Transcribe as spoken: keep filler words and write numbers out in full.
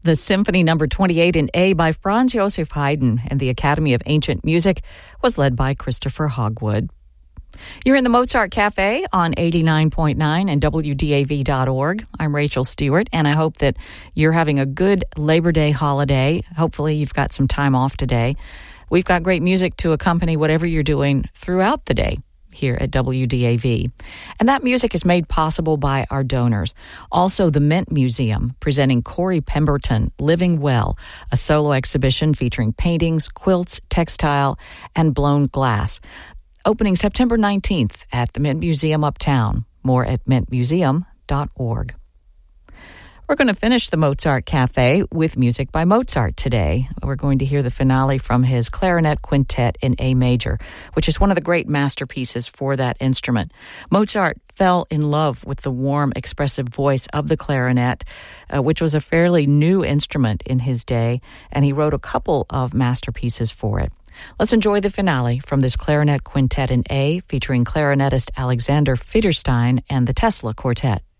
The Symphony Number twenty-eight in A by Franz Joseph Haydn and the Academy of Ancient Music was led by Christopher Hogwood. You're in the Mozart Cafe on eighty-nine point nine and W D A V dot org. I'm Rachel Stewart, and I hope that you're having a good Labor Day holiday. Hopefully you've got some time off today. We've got great music to accompany whatever you're doing throughout the day here at W D A V. And that music is made possible by our donors. Also, the Mint Museum, presenting Corey Pemberton, Living Well, a solo exhibition featuring paintings, quilts, textile, and blown glass. Opening September nineteenth at the Mint Museum Uptown. More at mint museum dot org. We're going to finish the Mozart Cafe with music by Mozart today. We're going to hear the finale from his clarinet quintet in A major, which is one of the great masterpieces for that instrument. Mozart fell in love with the warm, expressive voice of the clarinet, uh, which was a fairly new instrument in his day, and he wrote a couple of masterpieces for it. Let's enjoy the finale from this clarinet quintet in A, featuring clarinetist Alexander Federstein and the Tesla Quartet.